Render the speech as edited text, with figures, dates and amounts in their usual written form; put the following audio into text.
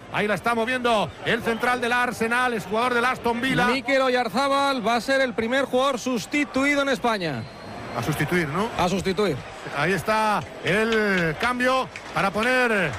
Ahí la está moviendo el central del Arsenal, es jugador del Aston Villa. Mikel Oyarzábal va a ser el primer jugador sustituido en España. A sustituir, ¿no? A sustituir. Ahí está el cambio para poner